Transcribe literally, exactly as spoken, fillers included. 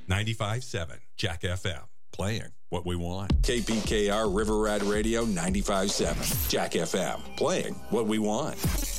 ninety-five point seven Jack F M. Playing what we want. K P K R River Rat Radio ninety-five point seven Jack F M. Playing what we want.